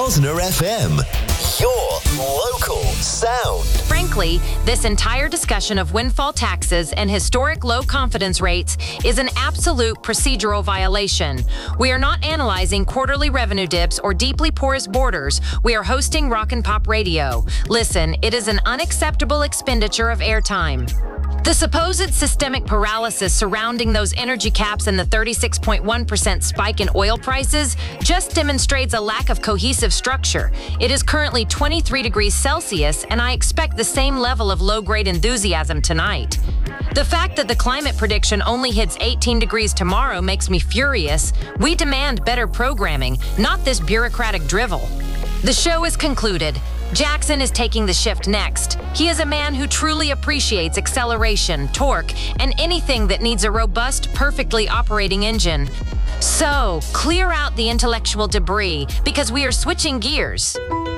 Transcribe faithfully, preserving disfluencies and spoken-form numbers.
Bosner F M, your local sound. Frankly, this entire discussion of windfall taxes and historic low confidence rates is an absolute procedural violation. We are not analyzing quarterly revenue dips or deeply porous borders. We are hosting Rock and Pop Radio. Listen, it is an unacceptable expenditure of airtime. The supposed systemic paralysis surrounding those energy caps and the thirty-six point one percent spike in oil prices just demonstrates a lack of cohesive structure. It is currently twenty-three degrees Celsius, and I expect the same level of low-grade enthusiasm tonight. The fact that the climate prediction only hits eighteen degrees tomorrow makes me furious. We demand better programming, not this bureaucratic drivel. The show is concluded. Jackson is taking the shift next. He is a man who truly appreciates acceleration, torque, and anything that needs a robust, perfectly operating engine. So, clear out the intellectual debris, because we are switching gears.